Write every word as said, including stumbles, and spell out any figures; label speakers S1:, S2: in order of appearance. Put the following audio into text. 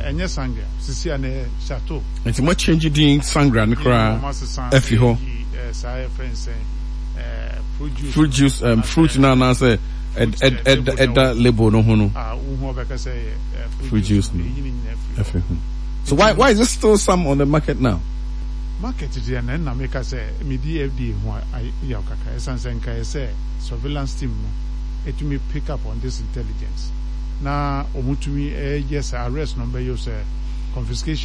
S1: enye sangria sisi ane chateau
S2: nti mo change din sangria no kra afi ho
S1: say friends eh fruit
S2: fruit juice um fruit na na say ed ed ed ed label no ho no
S1: ah wo be ka say
S2: fruit juice afi ho. So why why is there still some on the market now?
S1: Market there na na make say me D F D ho ya kaka esansen kai say surveillance team no it me pick up on this intelligence na omutumi eh yes arrest number you say confiscation